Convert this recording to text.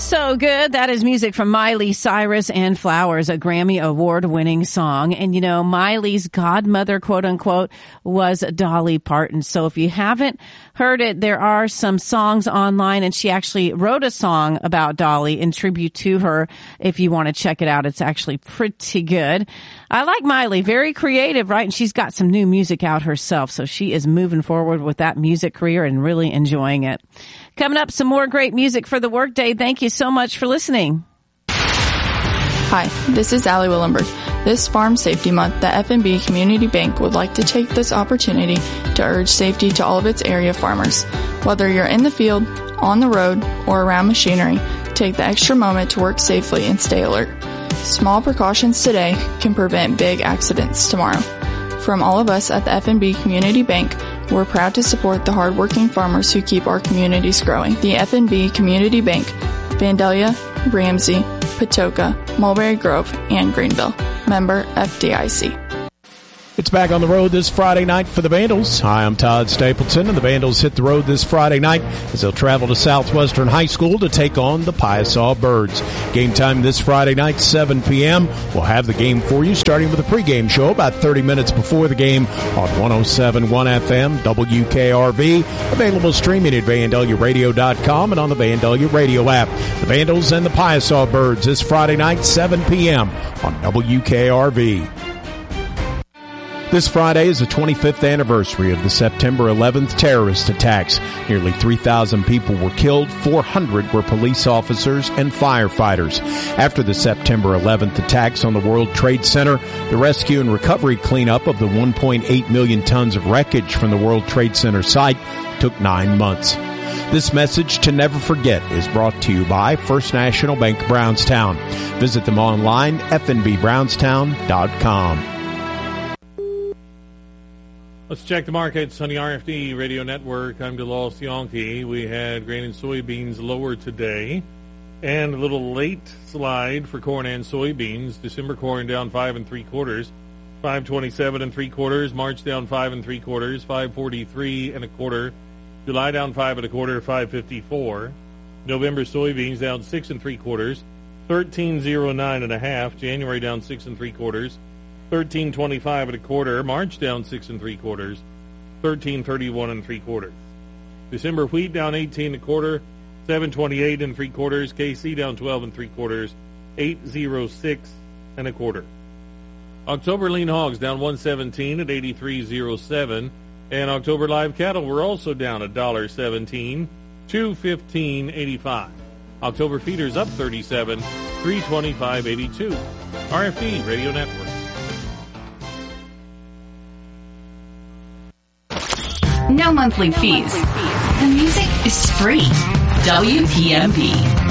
So good. That is music from Miley Cyrus and Flowers, a Grammy Award-winning song. And, you know, Miley's godmother, quote-unquote, was Dolly Parton. So if you haven't heard it, there are some songs online, and she actually wrote a song about Dolly in tribute to her. If you want to check it out, it's actually pretty good. I like Miley. Very creative, right? And she's got some new music out herself. So she is moving forward with that music career and really enjoying it. Coming up, some more great music for the workday. Thank you so much for listening. Hi, this is Allie Willenberg. This Farm Safety Month, the F&B Community Bank would like to take this opportunity to urge safety to all of its area farmers. Whether you're in the field, on the road, or around machinery, take the extra moment to work safely and stay alert. Small precautions today can prevent big accidents tomorrow. From all of us at the F&B Community Bank, we're proud to support the hardworking farmers who keep our communities growing. The F&B Community Bank, Vandalia, Ramsey, Patoka, Mulberry Grove, and Greenville. Member FDIC. It's back on the road this Friday night for the Vandals. Hi, I'm Todd Stapleton, and the Vandals hit the road this Friday night as they'll travel to Southwestern High School to take on the Piasaw Birds. Game time this Friday night, 7 p.m. We'll have the game for you, starting with a pregame show about 30 minutes before the game on 107.1 FM, WKRV. Available streaming at VandaliaRadio.com and on the Vandalia Radio app. The Vandals and the Piasaw Birds this Friday night, 7 p.m. on WKRV. This Friday is the 25th anniversary of the September 11th terrorist attacks. Nearly 3,000 people were killed, 400 were police officers and firefighters. After the September 11th attacks on the World Trade Center, the rescue and recovery cleanup of the 1.8 million tons of wreckage from the World Trade Center site took 9 months. This message to never forget is brought to you by First National Bank Brownstown. Visit them online, fnbbrownstown.com. Let's check the markets on the RFD Radio Network. I'm DeLaw Sionki. We had grain and soybeans lower today, and a little late slide for corn and soybeans. December corn down 5 3/4, 5.27 3/4. March down 5 3/4, 5.43 1/4. July down 5 1/4, 5.54. November soybeans down 6 3/4, 13.09 1/2. January down 6 3/4. 13.25 1/4. March down 6 3/4, 13.31 3/4. December wheat down 18 1/4, 7.28 3/4. KC down 12 3/4, 8.06 1/4. October lean hogs down 117 at 83.07, and October live cattle were also down $1.17, 215.85. October feeders up 37, 325.82. RFD Radio Network. No monthly fees. The music is free. WPMP.